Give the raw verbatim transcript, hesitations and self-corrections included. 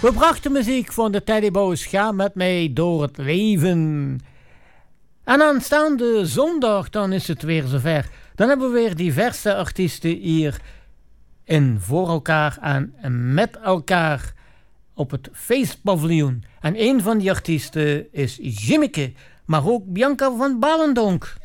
We brachten muziek van de Teddyboys. Ga met mij door het leven. En aanstaande zondag, dan is het weer zover. Dan hebben we weer diverse artiesten hier in voor elkaar en met elkaar op het feestpaviljoen. En een van die artiesten is Jimmeke, maar ook Bianca van Balendonk.